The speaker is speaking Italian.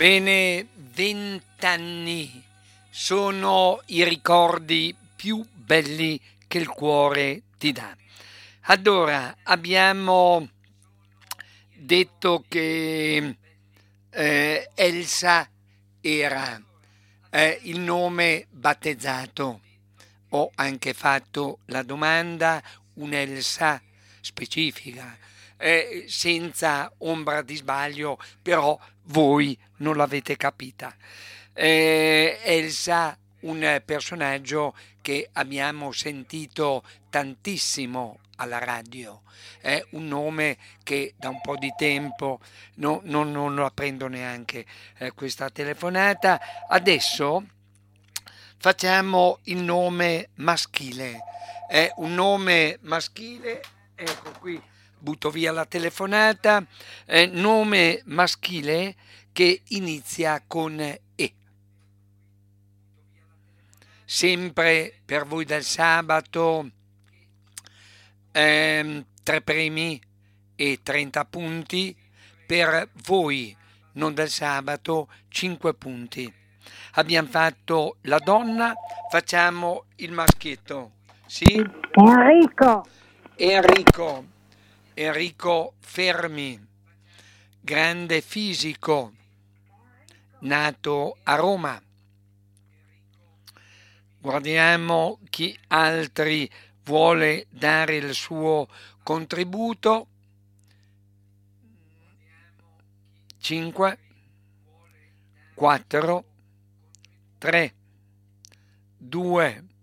Bene, 20 anni sono i ricordi più belli che il cuore ti dà. Allora, abbiamo detto che Elsa era il nome battezzato. Ho anche fatto la domanda, un'Elsa specifica, senza ombra di sbaglio, però voi non l'avete capita. Elsa, un personaggio che abbiamo sentito tantissimo alla radio, è un nome che da un po' di tempo non la prendo neanche questa telefonata. Adesso facciamo il nome maschile. È un nome maschile, ecco qui, butto via la telefonata, nome maschile che inizia con E. Sempre per voi del sabato, 3 premi e 30 punti, per voi non del sabato 5 punti. Abbiamo fatto la donna, facciamo il maschietto. Sì? Enrico, Enrico Fermi, grande fisico, nato a Roma. Guardiamo chi altri vuole dare il suo contributo. 5, 4, 3, 2,